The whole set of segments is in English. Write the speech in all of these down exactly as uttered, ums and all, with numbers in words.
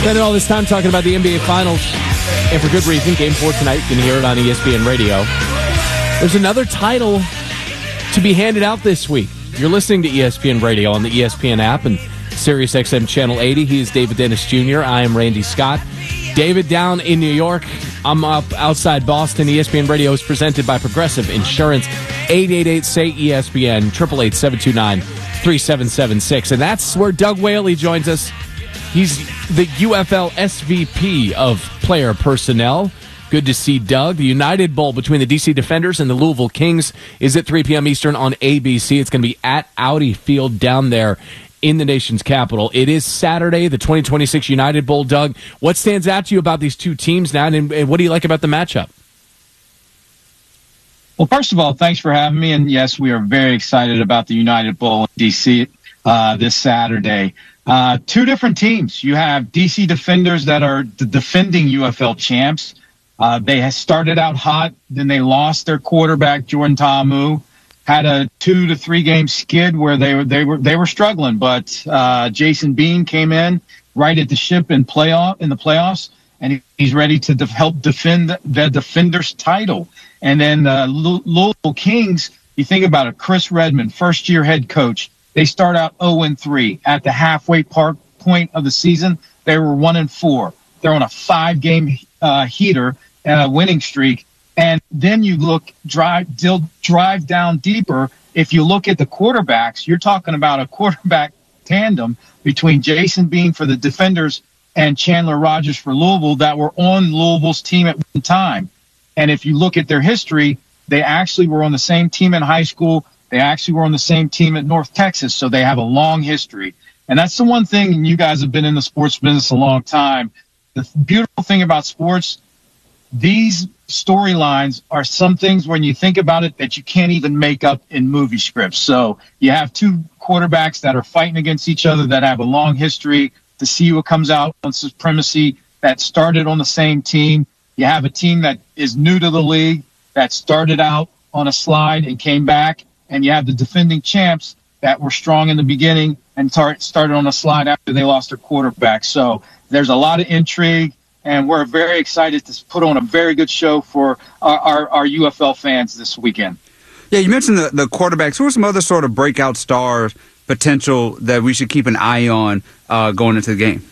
Spending all this time talking about the N B A Finals, and for good reason. Game four tonight. You can hear it on E S P N Radio. There's another title to be handed out this week. You're listening to E S P N Radio on the E S P N app and Sirius X M Channel eighty. He is David Dennis Junior I am Randy Scott. David down in New York. I'm up outside Boston. E S P N Radio is presented by Progressive Insurance. eight eight eight, S A Y, E S P N, eight eight eight, seven two nine, three seven seven six. And that's where Doug Whaley joins us. He's the U F L S V P of Player Personnel. Good to see Doug. The United Bowl between the D C Defenders and the Louisville Kings is at three p.m. Eastern on A B C. It's going to be at Audi Field down there in the nation's capital. It is Saturday, the twenty twenty-six United Bowl. Doug, what stands out to you about these two teams now, and, and what do you like about the matchup? Well, first of all, thanks for having me. And yes, we are very excited about the United Bowl in D C uh, this Saturday. Uh, two different teams. You have D C Defenders that are the defending U F L champs. Uh, they had started out hot, then they lost their quarterback, Jordan Ta'amu. Had a two to three game skid where they were they were they were struggling, but uh, Jason Bean came in, righted the ship in playoff in the playoffs, and he's ready to def- help defend the Defenders title. And then uh, Louisville Kings, you think about it, Chris Redmond, first year head coach. They start out oh and three at the halfway part point of the season. They were one and four. They're on a five game uh, heater and a winning streak. And then you look, drive, drive down deeper. If you look at the quarterbacks, you're talking about a quarterback tandem between Jason Bean for the Defenders and Chandler Rogers for Louisville that were on Louisville's team at one time. And if you look at their history, they actually were on the same team in high school. They actually were on the same team at North Texas, so they have a long history. And that's the one thing, and you guys have been in the sports business a long time. The beautiful thing about sports, these storylines are some things when you think about it that you can't even make up in movie scripts. So you have two quarterbacks that are fighting against each other that have a long history to see what comes out on supremacy that started on the same team. You have a team that is new to the league that started out on a slide and came back. And you have the defending champs that were strong in the beginning and tar- started on a slide after they lost their quarterback. So there's a lot of intrigue. And we're very excited to put on a very good show for our, our, our U F L fans this weekend. Yeah, you mentioned the, the quarterbacks. Who are some other sort of breakout stars potential that we should keep an eye on uh, going into the game?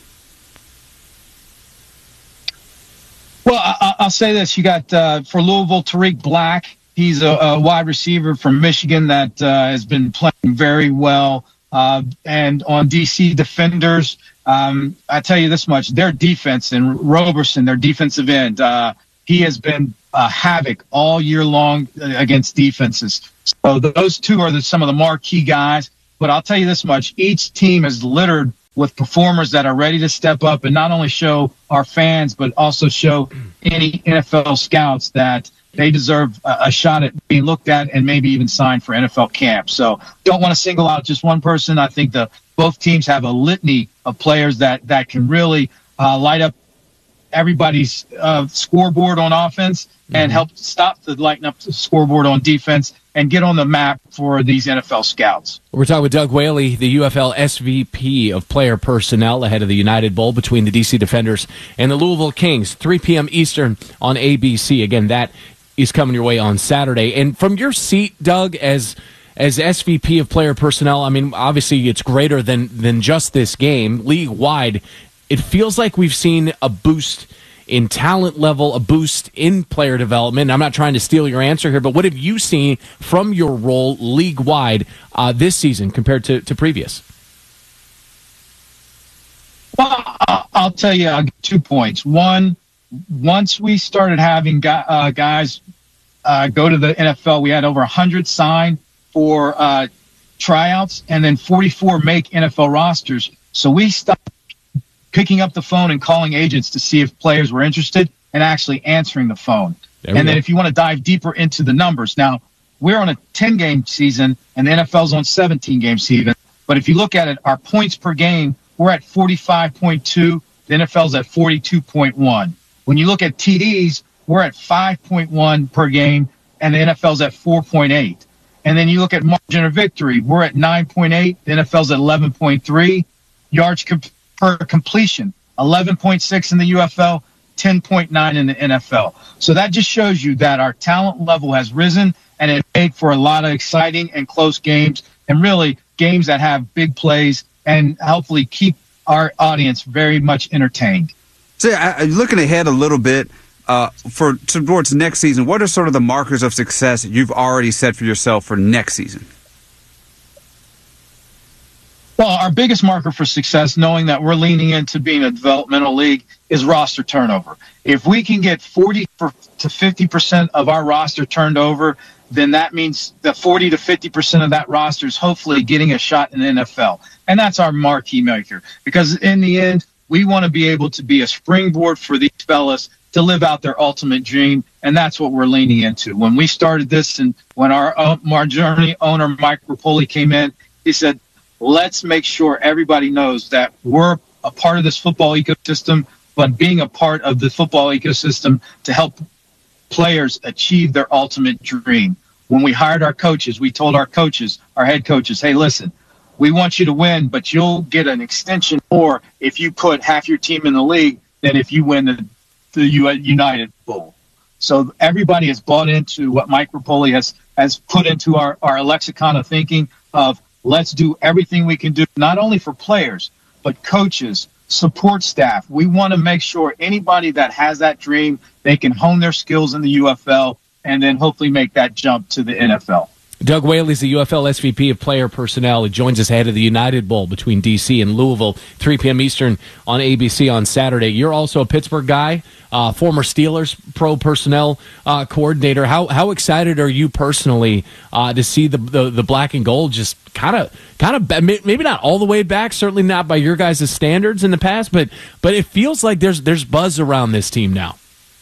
Well, I, I'll say this. You got, uh, for Louisville, Tariq Black. He's a, a wide receiver from Michigan that uh, has been playing very well. Uh, and on D C Defenders, um, I tell you this much, their defense, and Roberson, their defensive end, uh, he has been uh, havoc all year long against defenses. So those two are the, some of the marquee guys. But I'll tell you this much, each team is littered with performers that are ready to step up and not only show our fans, but also show any N F L scouts that they deserve a, a shot at being looked at and maybe even signed for N F L camp. So don't want to single out just one person. I think the both teams have a litany of players that, that can really uh, light up everybody's uh, scoreboard on offense and mm-hmm. help stop the lighting up the scoreboard on defense and get on the map for these N F L scouts. We're talking with Doug Whaley, the U F L S V P of Player Personnel, ahead of the United Bowl between the D C Defenders and the Louisville Kings, three p.m. Eastern on A B C. Again, that is coming your way on Saturday. And from your seat, Doug, as as S V P of Player Personnel, I mean, obviously it's greater than than just this game. League-wide, it feels like we've seen a boost in talent level, a boost in player development. I'm not trying to steal your answer here, but what have you seen from your role league-wide uh, this season compared to, to previous? Well, I'll tell you I'll two points. One, once we started having uh, guys uh, go to the N F L, we had over one hundred signed for uh, tryouts and then forty-four make N F L rosters. So we stopped picking up the phone and calling agents to see if players were interested and actually answering the phone. And then go. If you want to dive deeper into the numbers, now we're on a ten-game season and the N F L's on seventeen-game season. But if you look at it, our points per game, we're at forty-five point two. The N F L's at forty-two point one. When you look at T Ds, we're at five point one per game, and the N F L's at four point eight. And then you look at margin of victory, we're at nine point eight. The N F L's at eleven point three. Yards com- per completion, eleven point six in the U F L, ten point nine in the N F L. So that just shows you that our talent level has risen, and it made for a lot of exciting and close games, and really games that have big plays and hopefully keep our audience very much entertained. So I, looking ahead a little bit uh, for towards next season, what are sort of the markers of success you've already set for yourself for next season? Well, our biggest marker for success, knowing that we're leaning into being a developmental league, is roster turnover. If we can get forty to fifty percent of our roster turned over, then that means that forty to fifty percent of that roster is hopefully getting a shot in the N F L. And that's our marquee maker, because in the end, we want to be able to be a springboard for these fellas to live out their ultimate dream, and that's what we're leaning into. When we started this, and when our, uh, our journey owner, Mike Rapoli, came in, he said, let's make sure everybody knows that we're a part of this football ecosystem, but being a part of the football ecosystem to help players achieve their ultimate dream. When we hired our coaches, we told our coaches, our head coaches, hey, listen, we want you to win, but you'll get an extension more if you put half your team in the league than if you win the, the United Bowl. So everybody has bought into what Mike Rapoli has, has put into our, our lexicon of thinking of let's do everything we can do, not only for players, but coaches, support staff. We want to make sure anybody that has that dream, they can hone their skills in the U F L and then hopefully make that jump to the N F L. Doug Whaley is the U F L S V P of Player Personnel. He joins us ahead of the United Bowl between D C and Louisville, three p.m. Eastern on A B C on Saturday. You're also a Pittsburgh guy, uh, former Steelers pro personnel uh, coordinator. How how excited are you personally uh, to see the, the the black and gold just kind of kind of maybe not all the way back, certainly not by your guys' standards in the past, but but it feels like there's there's buzz around this team now.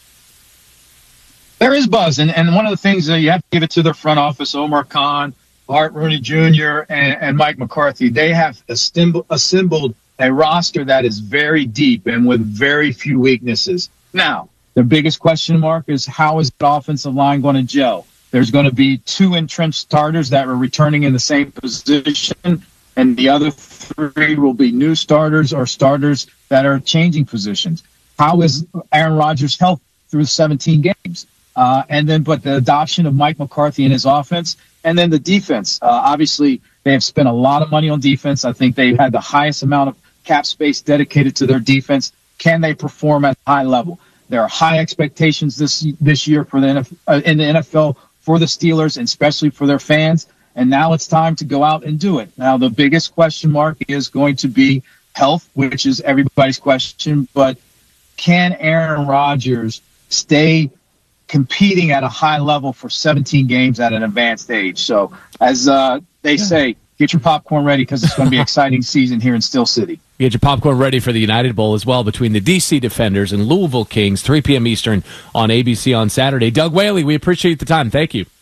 There is buzz, and, and one of the things that you have to give it to their front office, Omar Khan, Art Rooney Junior, and, and Mike McCarthy. They have assembled, assembled a roster that is very deep and with very few weaknesses. Now, the biggest question mark is how is the offensive line going to gel? There's going to be two entrenched starters that are returning in the same position, and the other three will be new starters or starters that are changing positions. How is Aaron Rodgers' health through seventeen games? Uh, and then, but the adoption of Mike McCarthy and his offense, and then the defense. Uh, obviously, they have spent a lot of money on defense. I think they've had the highest amount of cap space dedicated to their defense. Can they perform at a high level? There are high expectations this this year for the N F L, uh, in the N F L for the Steelers, and especially for their fans. And now it's time to go out and do it. Now, the biggest question mark is going to be health, which is everybody's question. But can Aaron Rodgers stay competing at a high level for seventeen games at an advanced age? So as uh, they yeah. say, get your popcorn ready because it's going to be an exciting season here in Steel City. Get your popcorn ready for the United Bowl as well between the D C Defenders and Louisville Kings, three p.m. Eastern on A B C on Saturday. Doug Whaley, we appreciate the time. Thank you.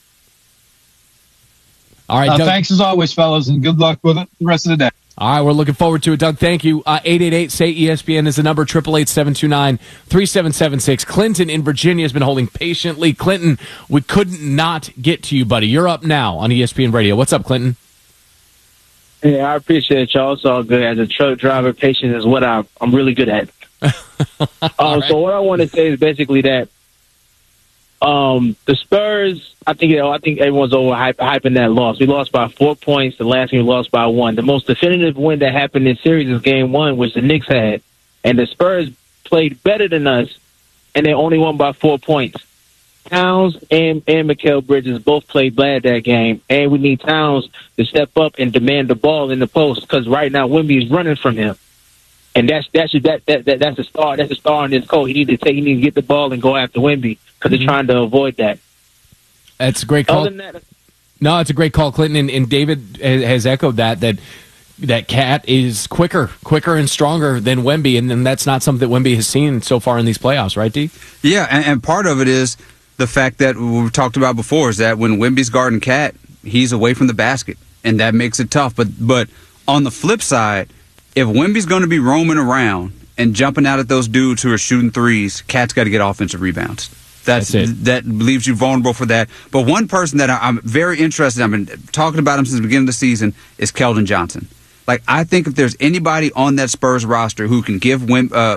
All right, uh, Doug. Thanks as always, fellas, and good luck with it the rest of the day. All right, we're looking forward to it, Doug. Thank you. Uh, eight eight eight, S A Y, E S P N is the number, eight eight eight, seven two nine, three seven seven six. Clinton in Virginia has been holding patiently. Clinton, we couldn't not get to you, buddy. You're up now on E S P N Radio. What's up, Clinton? Yeah, I appreciate y'all. It's all good. As a truck driver, patience is what I'm, I'm really good at. um, right. So what I want to say is basically that um, the Spurs, I think you know, I think everyone's over hyping that loss. We lost by four points. The last game we lost by one. The most definitive win that happened in series is game one, which the Knicks had. And the Spurs played better than us, and they only won by four points. Towns and, and Mikal Bridges both played bad that game, and we need Towns to step up and demand the ball in the post because right now Wemby is running from him. And that's that's that, that, that that's a star. That's a star in this code. He needs to take. He needs to get the ball and go after Wemby because mm-hmm. they're trying to avoid that. That's a great call. Other than that, no, it's a great call, Clinton, and, and David has echoed that that that Cat is quicker, quicker and stronger than Wemby, and, and that's not something that Wemby has seen so far in these playoffs, right, D? Yeah, and, and part of it is the fact that we've talked about before is that when Wemby's guarding Cat, he's away from the basket, and that makes it tough. But but on the flip side, if Wemby's going to be roaming around and jumping out at those dudes who are shooting threes, Cat's got to get offensive rebounds. That's, That's it. That leaves you vulnerable for that. But one person that I'm very interested in, I've been talking about him since the beginning of the season, is Keldon Johnson. Like, I think if there's anybody on that Spurs roster who can give Wim, uh,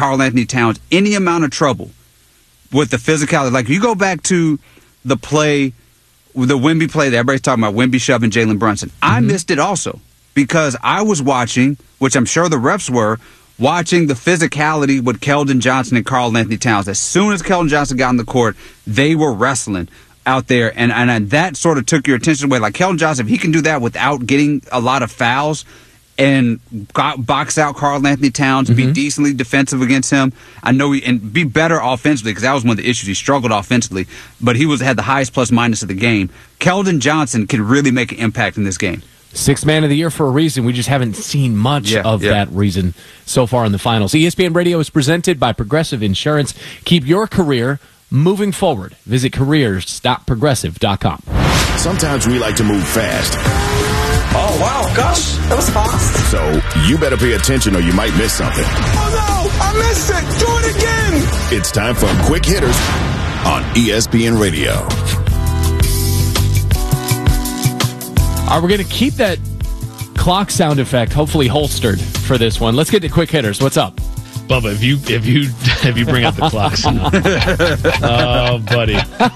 Karl Anthony Towns any amount of trouble with the physicality. Like, you go back to the play, the Wemby play that everybody's talking about, Wemby shoving Jalen Brunson. Mm-hmm. I missed it also because I was watching, which I'm sure the refs were, watching the physicality with Keldon Johnson and Karl Anthony Towns. As soon as Keldon Johnson got on the court, they were wrestling out there, and, and that sort of took your attention away. Like, Keldon Johnson, if he can do that without getting a lot of fouls and got, box out Karl Anthony Towns, mm-hmm. be decently defensive against him, I know he, and be better offensively, because that was one of the issues. He struggled offensively, but he was had the highest plus minus of the game. Keldon Johnson can really make an impact in this game. Sixth man of the year for a reason. We just haven't seen much yeah, of yeah. that reason so far in the finals. E S P N Radio is presented by Progressive Insurance. Keep your career moving forward. Visit careers dot progressive dot com. Sometimes we like to move fast. Oh, wow, gosh, that was fast. So you better pay attention or you might miss something. Oh, no, I missed it. Do it again. It's time for Quick Hitters on E S P N Radio. All right, we're going to keep that clock sound effect hopefully holstered for this one. Let's get to quick hitters. What's up? Bubba, if you if you if you bring up the clock sound. Oh, buddy.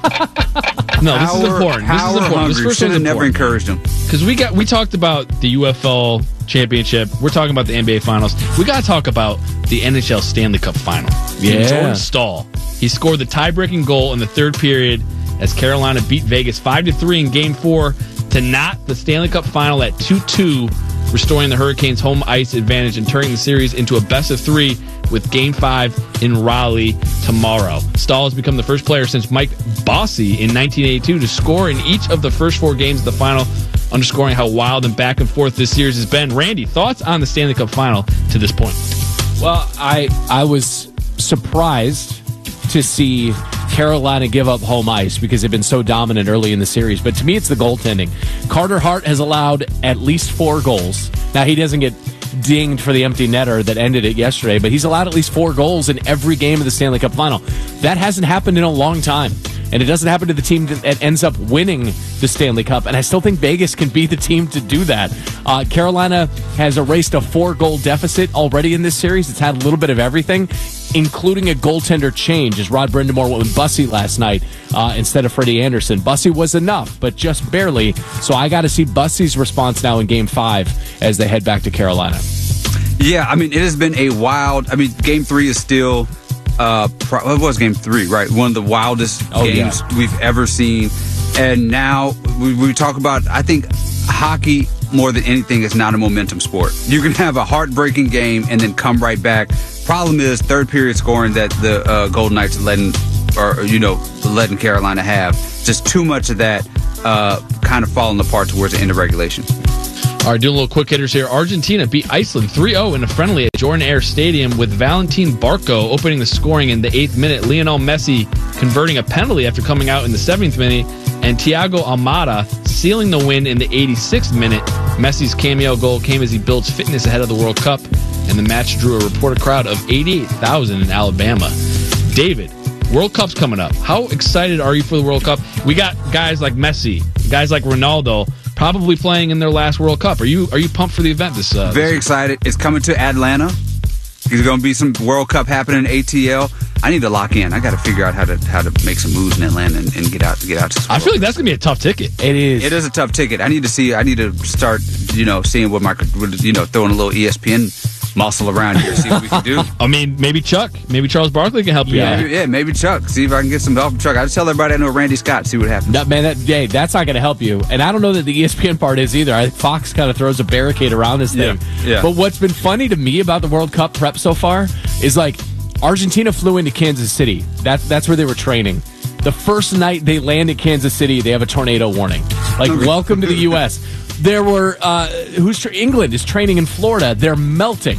No, this Howard, is important. This is important. This first should have one's never important. encouraged him. Because we got we talked about the U F L championship. We're talking about the N B A finals. We got to talk about the N H L Stanley Cup final. Yeah. Jordan Staal. He scored the tie-breaking goal in the third period as Carolina beat Vegas five to three in Game Four to knot the Stanley Cup final at two two, restoring the Hurricanes' home ice advantage and turning the series into a best of three with Game five in Raleigh tomorrow. Staal has become the first player since Mike Bossy in nineteen eighty-two to score in each of the first four games of the final, underscoring how wild and back and forth this series has been. Randy, thoughts on the Stanley Cup final to this point? Well, I I was surprised to see Carolina give up home ice because they've been so dominant early in the series. But to me, it's the goaltending. Carter Hart has allowed at least four goals. Now, he doesn't get dinged for the empty netter that ended it yesterday, but he's allowed at least four goals in every game of the Stanley Cup final. That hasn't happened in a long time. And it doesn't happen to the team that ends up winning the Stanley Cup. And I still think Vegas can be the team to do that. Uh, Carolina has erased a four-goal deficit already in this series. It's had a little bit of everything, including a goaltender change, as Rod Brindamore went with Bussy last night uh, instead of Freddie Anderson. Bussy was enough, but just barely. So I got to see Bussy's response now in Game five as they head back to Carolina. Yeah, I mean, it has been a wild... I mean, Game three is still... Uh, pro- it was Game three, right? One of the wildest oh, games yeah. we've ever seen. And now we, we talk about, I think hockey more than anything is not a momentum sport. You can have a heartbreaking game and then come right back. Problem is third period scoring that the uh, Golden Knights are letting, or you know, letting Carolina have. Just too much of that uh, kind of falling apart towards the end of regulation. All right, doing a little quick hitters here. Argentina beat Iceland three oh in a friendly at Jordan Air Stadium with Valentin Barco opening the scoring in the eighth minute. Lionel Messi converting a penalty after coming out in the seventieth minute. And Thiago Almada sealing the win in the eighty-sixth minute. Messi's cameo goal came as he builds fitness ahead of the World Cup. And the match drew a reported crowd of eighty-eight thousand in Alabama. David, World Cup's coming up. How excited are you for the World Cup? We got guys like Messi, guys like Ronaldo, probably playing in their last World Cup. Are you are you pumped for the event this uh, Very this excited. It's coming to Atlanta. There's going to be some World Cup happening in A T L. I need to lock in. I got to figure out how to how to make some moves in Atlanta and, and get out get out to school. I feel like that's going to be a tough ticket. It is. It is a tough ticket. I need to see. I need to start, you know, seeing what my, you know, throwing a little E S P N muscle around here, see what we can do. I mean, maybe Chuck, maybe Charles Barkley can help you Yeah. out. Maybe, yeah, maybe Chuck. See if I can get some help from Chuck. I just tell everybody I know Randy Scott. See what happens. No, man, that, hey, that's not going to help you. And I don't know that the E S P N part is either. I think Fox kind of throws a barricade around this thing. Yeah, yeah. But what's been funny to me about the World Cup prep so far is like Argentina flew into Kansas City. That, that's where they were training. The first night they land at Kansas City, they have a tornado warning. Like, welcome to the U S There were, uh, who's tra- England is training in Florida. They're melting.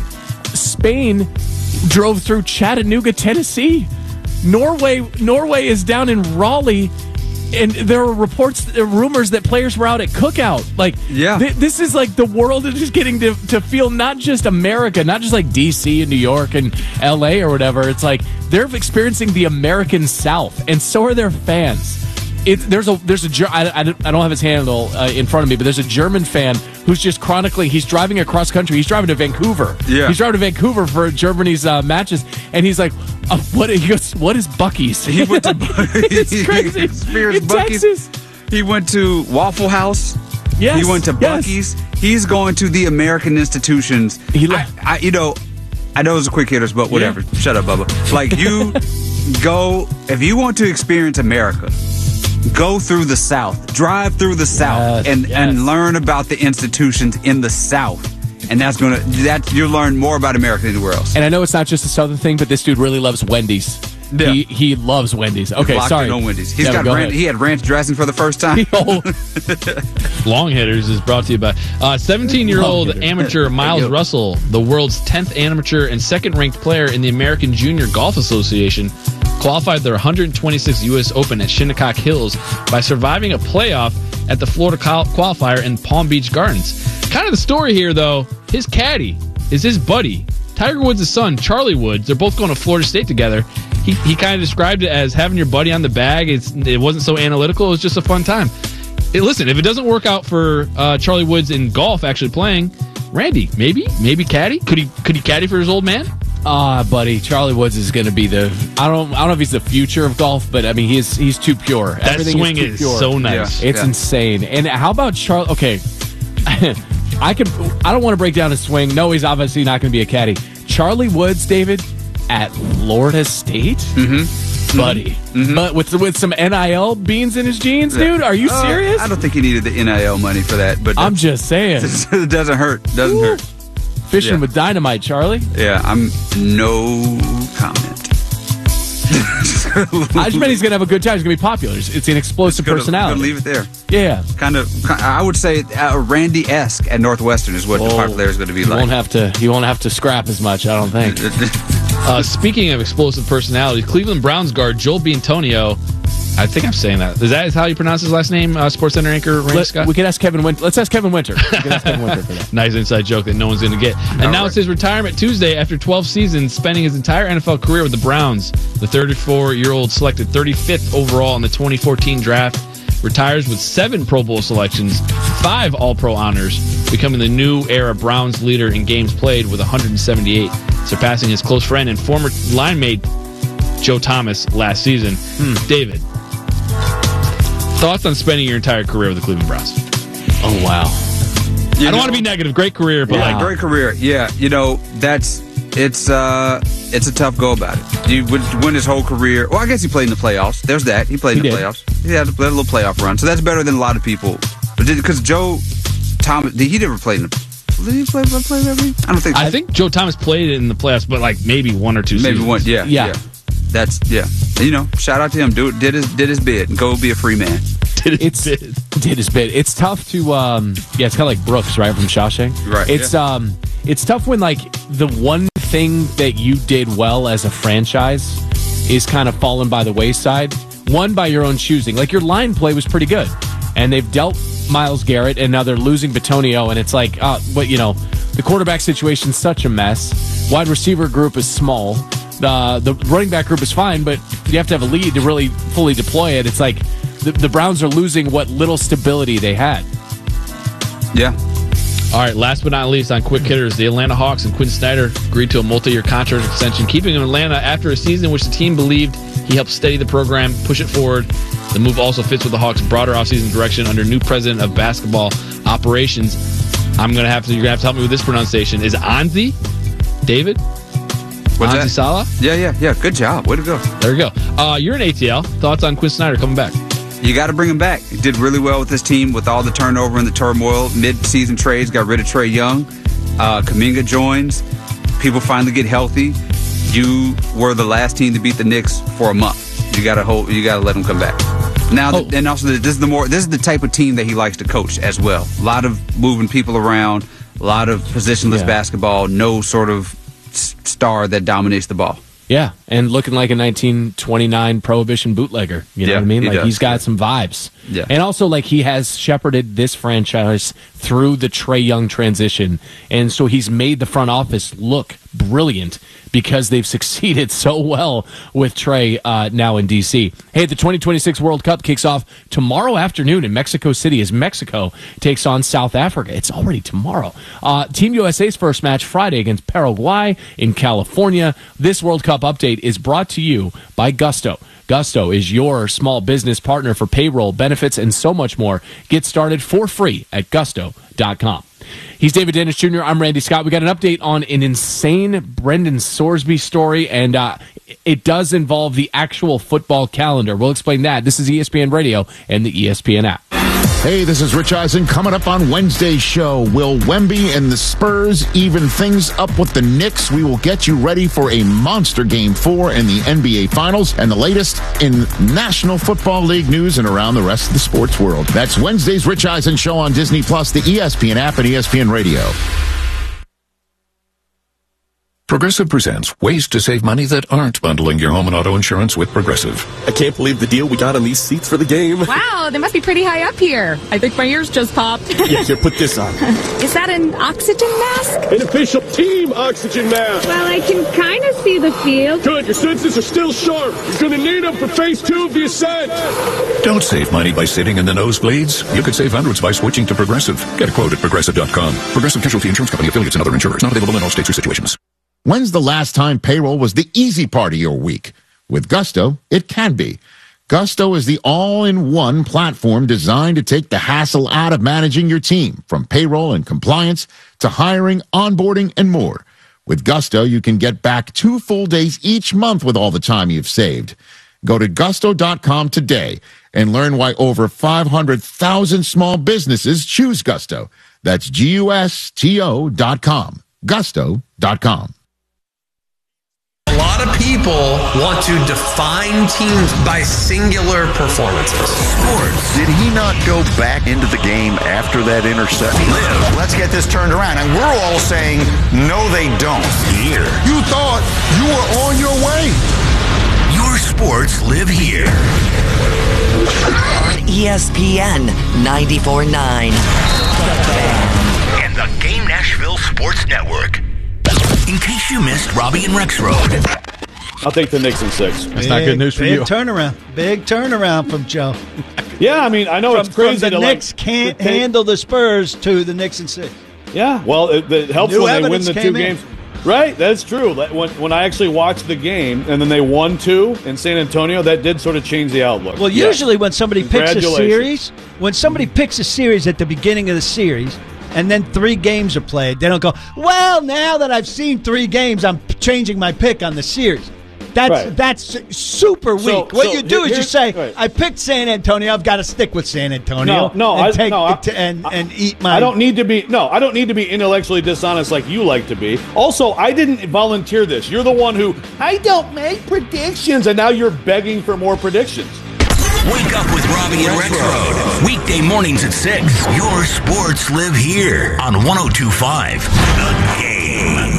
Spain drove through Chattanooga, Tennessee. Norway, Norway is down in Raleigh, and there are reports, there are rumors that players were out at Cookout. Like, Yeah. th- this is like the world is just getting to, to feel not just America, not just like D C and New York and L A or whatever. It's like they're experiencing the American South, and so are their fans. It, there's a there's a Ger- I, I don't I don't have his handle uh, in front of me, but there's a German fan who's just chronicling. He's driving across country. He's driving to Vancouver. Yeah, he's driving to Vancouver for Germany's uh, matches, and he's like, uh, "What?" He goes, "What is Buc-ee's?" He went to It's crazy. Experienced In Buc-ee's. Texas. He went to Waffle House. Yes, he went to yes. Buc-ee's. He's going to the American institutions. He lo- I, I, you know, I know it's a quick hitters, but whatever. Yeah. Shut up, Bubba. Like you go if you want to experience America. Go through the South, drive through the South, Yes, and yes. and learn about the institutions in the South, and that's gonna that you'll learn more about America than anywhere else. And I know it's not just a Southern thing, but this dude really loves Wendy's. Yeah. He he loves Wendy's. Okay, Locked sorry. in on Wendy's. He's Yeah, got go ranch, ahead. he had ranch dressing for the first time. Oh, Long Hitters is brought to you by uh, seventeen-year-old Long hitters. amateur Miles Hey, yo. Russell, the world's tenth amateur and second-ranked player in the American Junior Golf Association, qualified their one hundred twenty-sixth U S Open at Shinnecock Hills by surviving a playoff at the Florida qual- qualifier in Palm Beach Gardens. Kind of the story here, though, his caddy is his buddy, Tiger Woods' son, Charlie Woods. They're both going to Florida State together. He, he kind of described it as having your buddy on the bag. It's, it wasn't so analytical. It was just a fun time. Hey, listen, if it doesn't work out for uh, Charlie Woods in golf actually playing, Randy, maybe, maybe caddy? Could he could he caddy for his old man? ah, buddy, Charlie Woods is going to be the. I don't. I don't know if he's the future of golf, but I mean, he's he's too pure. That Everything swing is, is, too pure. so nice. Yeah. It's insane. And how about Charlie? Okay, I could. I don't want to break down his swing. No, he's obviously not going to be a caddy. Charlie Woods, David, at Florida State, mm-hmm. buddy, mm-hmm. but with with some N I L beans in his jeans, dude. Are you Uh, serious? I don't think he needed the N I L money for that, but I'm just saying. it doesn't hurt. Doesn't Ooh. hurt. Fishing Yeah. with dynamite, Charlie. Yeah, I'm no comment. I just bet he's going to have a good time. He's going to be popular. It's it's an explosive Gonna- personality. gonna leave it there. Yeah. Kind of, I would say uh, Randy-esque at Northwestern is what the Oh, popularity is going to be He like. won't have to. He won't have to scrap as much. I don't think. Uh, speaking of explosive personalities, Cleveland Browns guard Joel Biantonio, I think I'm saying that. Is that how you pronounce his last name, uh, Sports Center anchor Randy Let, Scott? we could ask Kevin Winter. Let's ask Kevin Winter. We can ask Kevin Winter for that. Nice inside joke that no one's going to get. Announced his retirement Tuesday after twelve seasons, spending his entire N F L career with the Browns. The thirty-four-year-old selected thirty-fifth overall in the twenty fourteen draft. Retires with seven Pro Bowl selections, five All-Pro honors, becoming the new era Browns leader in games played with one hundred seventy-eight, surpassing his close friend and former line mate Joe Thomas last season. Hmm. David, thoughts on spending your entire career with the Cleveland Browns? Oh wow. I don't want to be negative. Great career, but Yeah, like, great career. Yeah, you know that's it's uh it's a tough go about it. You would win his whole career. Well, I guess he played in the playoffs. There's that. He played in He the did. playoffs. He had a, had a little playoff run, so that's better than a lot of people. But because Joe Thomas, he never played in the. Did he play? play every? I don't think. I think Joe Thomas played in the playoffs, but like maybe one or two. maybe seasons. one. Yeah, Yeah. yeah. That's yeah. You know, shout out to him. Do did his did his bid and go be a free man. Did It's did. did his bit. It's tough to. Um, yeah, it's kind of like Brooks, right, from Shawshank. Right, It's yeah. um, it's tough when like the one thing that you did well as a franchise is kind of fallen by the wayside. One by your own choosing. Like your line play was pretty good, and they've dealt Myles Garrett, and now they're losing Bitonio, and it's like, uh, but you know, the quarterback situation's such a mess. Wide receiver group is small. Uh, the running back group is fine, but you have to have a lead to really fully deploy it. It's like the, the Browns are losing what little stability they had. Yeah. All right, last but not least on quick hitters, the Atlanta Hawks and Quinn Snyder agreed to a multi-year contract extension, keeping him in Atlanta after a season in which the team believed he helped steady the program, push it forward. The move also fits with the Hawks' broader offseason direction under new president of basketball operations. I'm gonna have to. You're gonna have to help me with this pronunciation. Is it Anzi? David? What's Anzi that? Salah? Yeah, yeah, yeah. Good job. Way to go. There we go. Uh, you're an A T L. Thoughts on Quinn Snyder coming back? You got to bring him back. He did really well with this team with all the turnover and the turmoil. Mid-season trades, got rid of Trae Young. Uh, Kuminga joins. People finally get healthy. You were the last team to beat the Knicks for a month. You got to hold. You got to let him come back. Now, Oh. and also this is the more. This is the type of team that he likes to coach as well. A lot of moving people around. A lot of positionless Yeah. basketball. No sort of s- star that dominates the ball. Yeah, and looking like a nineteen twenty-nine Prohibition bootlegger. You know Yeah, what I mean? he Like does, he's got yeah. some vibes. Yeah. And also, like, he has shepherded this franchise through the Trae Young transition. And so he's made the front office look brilliant because they've succeeded so well with Trey uh, now in D C. Hey, the twenty twenty-six World Cup kicks off tomorrow afternoon in Mexico City as Mexico takes on South Africa. It's already tomorrow. Uh, Team U S A's first match Friday against Paraguay in California. This World Cup update is brought to you by Gusto. Gusto is your small business partner for payroll, benefits, and so much more. Get started for free at gusto dot com. He's David Dennis Junior I'm Randy Scott. We got an update on an insane Brendan Sorsby story, and uh, it does involve the actual football calendar. We'll explain that. This is E S P N Radio and the E S P N app. Hey, this is Rich Eisen. Coming up on Wednesday's show, will Wemby and the Spurs even things up with the Knicks? We will get you ready for a monster Game four in the N B A Finals and the latest in National Football League news and around the rest of the sports world. That's Wednesday's Rich Eisen Show on Disney Plus, the E S P N app, and E S P N Radio. Progressive presents ways to save money that aren't bundling your home and auto insurance with Progressive. I can't believe the deal we got on these seats for the game. Wow, they must be pretty high up here. I think my ears just popped. Yeah, here, put this on. Is that an oxygen mask? An official team oxygen mask. Well, I can kind of see the field. Good, your senses are still sharp. You're going to need them for phase two of the ascent. Don't save money by sitting in the nosebleeds. You could save hundreds by switching to Progressive. Get a quote at progressive dot com. Progressive Casualty Insurance Company, affiliates, and other insurers. Not available in all states or situations. When's the last time payroll was the easy part of your week? With Gusto, it can be. Gusto is the all-in-one platform designed to take the hassle out of managing your team, from payroll and compliance to hiring, onboarding, and more. With Gusto, you can get back two full days each month with all the time you've saved. Go to gusto dot com today and learn why over five hundred thousand small businesses choose Gusto. That's G U S T O dot com. gusto dot com. A lot of people want to define teams by singular performances. Sports. Did he not go back into the game after that interception? Live. Let's get this turned around. And we're all saying, no, they don't. Here. You thought you were on your way. Your sports live here. On E S P N ninety-four point nine. And the Game Nashville Sports Network. In case you missed Robbie and Rexroad. I'll take the Knicks in six. That's not good news for big you. Big turnaround. Big turnaround from Joe. Yeah, I mean, I know from, it's crazy. From the to Knicks like, can't to take... handle the Spurs to the Knicks in six. Yeah, well, it, it helps New when they win the two in. games. Right, that's true. When, when I actually watched the game and then they won two in San Antonio, that did sort of change the outlook. Well, yeah. usually when somebody picks a series, when somebody picks a series at the beginning of the series, and then three games are played, they don't go, well, now that I've seen three games, I'm changing my pick on the series. That's right. that's super weak. So, what so you do is you say, right. I picked San Antonio, I've got to stick with San Antonio. No, no, and I, take, no, I, and, and eat my... I don't need to be, no, I don't need to be intellectually dishonest like you like to be. Also, I didn't volunteer this. You're the one who, I don't make predictions, and now you're begging for more predictions. Wake up with Robbie and Rexroad. Weekday mornings at six. Your sports live here on one oh two point five. The Game.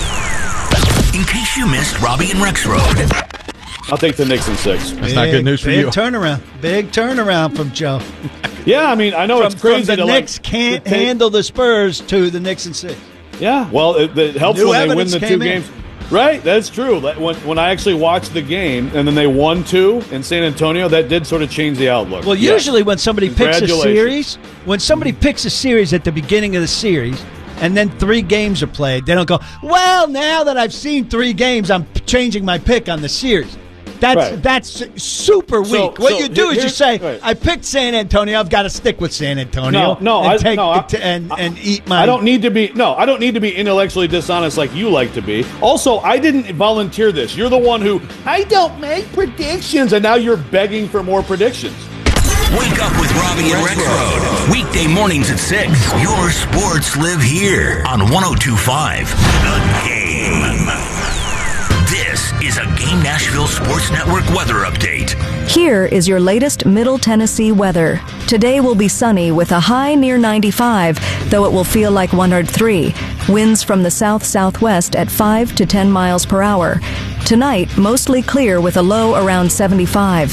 In case you missed Robbie and Rexroad. I'll take the Knicks in six. That's big, not good news for big you. Big turnaround. Big turnaround from Joe. Yeah, I mean, I know from, it's crazy. From the to Knicks like, can't to take... handle the Spurs to the Knicks in six. Yeah, well, it, it helps New when they win the two in. games. Right, that's true. When when I actually watched the game and then they won two in San Antonio, that did sort of change the outlook. Well, yeah. usually when somebody picks a series, when somebody picks a series at the beginning of the series, and then three games are played, they don't go, well, now that I've seen three games, I'm changing my pick on the series. That's right. that's super weak. So, what so you do is you say, right. I picked San Antonio, I've got to stick with San Antonio. No, no, and I, take, no, I, and, and eat my... I don't need to be, no, I don't need to be intellectually dishonest like you like to be. Also, I didn't volunteer this. You're the one who, I don't make predictions, and now you're begging for more predictions. Wake up with Robbie and Rexroad. Weekday mornings at six. Your sports live here on one oh two point five. The Game. This is a Game Nashville Sports Network weather update. Here is your latest Middle Tennessee weather. Today will be sunny with a high near ninety-five, though it will feel like one hundred three. Winds from the south-southwest at five to ten miles per hour. Tonight, mostly clear with a low around seventy-five.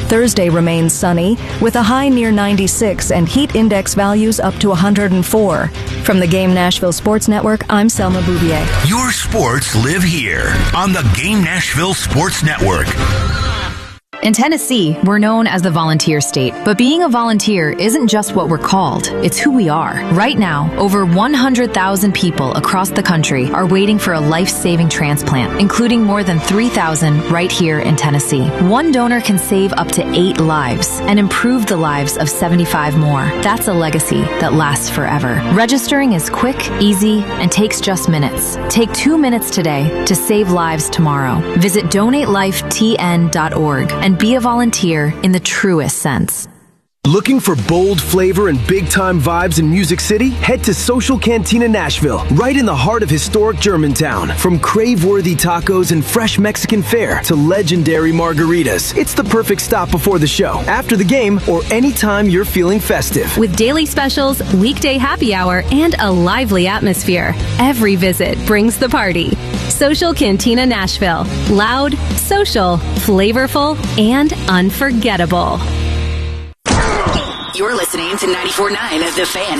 Thursday remains sunny with a high near ninety-six and heat index values up to one hundred four. From the Game Nashville Sports Network, I'm Selma Bouvier. Your sports live here on the Game Nashville Sports Network. In Tennessee, we're known as the volunteer state, but being a volunteer isn't just what we're called, it's who we are. Right now, over one hundred thousand people across the country are waiting for a life-saving transplant, including more than three thousand right here in Tennessee. One donor can save up to eight lives and improve the lives of seventy-five more. That's a legacy that lasts forever. Registering is quick, easy, and takes just minutes. Take two minutes today to save lives tomorrow. Visit donate life T N dot org and be a volunteer in the truest sense. Looking for bold flavor and big-time vibes in Music City? Head to Social Cantina Nashville, right in the heart of historic Germantown. From crave-worthy tacos and fresh Mexican fare to legendary margaritas, it's the perfect stop before the show, after the game, or anytime you're feeling festive. With daily specials, weekday happy hour, and a lively atmosphere, every visit brings the party. Social Cantina Nashville. Loud, social, flavorful, and unforgettable. You're listening to ninety-four point nine The Fan.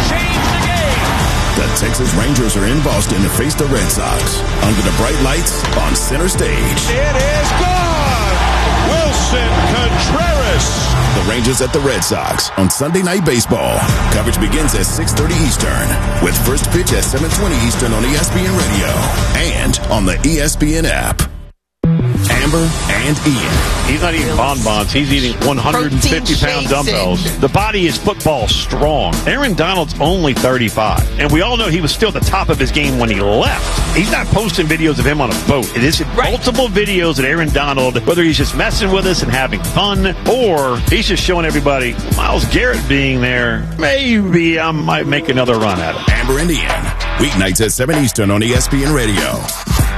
The Texas Rangers are in Boston to face the Red Sox under the bright lights on center stage. It is gone! Wilson Contreras! The Rangers at the Red Sox on Sunday Night Baseball. Coverage begins at six thirty Eastern with first pitch at seven twenty Eastern on E S P N Radio and on the E S P N app. Amber and Ian. He's not eating bonbons. He's eating one hundred fifty pound dumbbells. The body is football strong. Aaron Donald's only thirty-five. And we all know he was still at the top of his game when he left. He's not posting videos of him on a boat. It is right. Multiple videos of Aaron Donald, whether he's just messing with us and having fun, or he's just showing everybody Myles Garrett being there. Maybe I might make another run at it. Amber and Ian. Weeknights at seven Eastern on E S P N Radio.